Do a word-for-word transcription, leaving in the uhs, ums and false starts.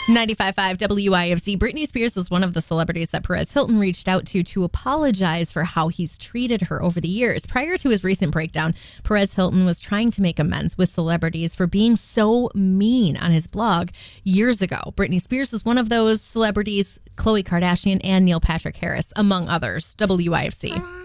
ninety-five point five W I F C. Britney Spears was one of the celebrities that Perez Hilton reached out to to apologize for how he's treated her over the years. Prior to his recent breakdown, Perez Hilton was trying to make amends with celebrities for being so mean on his blog years ago. Britney Spears was one of those celebrities, Khloe Kardashian and Neil Patrick Harris, among others. W I F C.